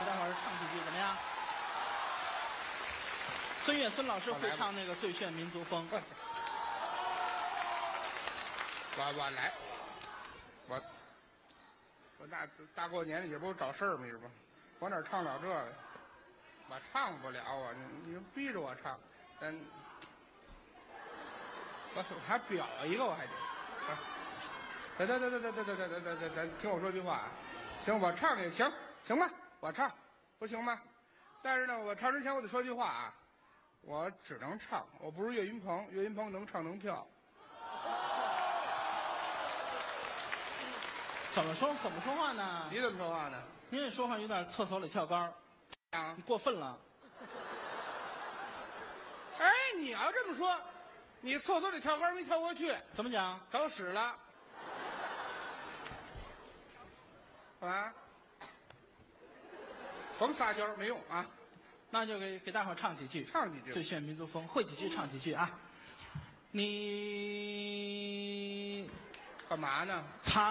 给大伙儿唱几句怎么样？孙越孙老师会唱那个《最炫民族风》。 我来，我大过年的也不找事儿嘛，是吧？我哪唱了这个？我唱不了啊！你逼着我唱，我手还表一个，我还得。得，听我说句话啊！行，我唱也行，行吧？我唱，不行吗？但是呢，我唱之前我得说句话啊，我只能唱，我不是岳云鹏，岳云鹏能唱能跳。 怎么说话呢？ 你怎么说话呢？ 您这说话有点厕所里跳杆儿， 啊， 你过分了。 哎，你要这么说，你厕所里跳杆没跳过去， 怎么讲？ 找屎了。啊，甭撒娇没用啊！ 那就给大伙儿唱几句， 唱几句 《最炫民族风》，会几句唱几句啊。你干嘛呢？ 擦。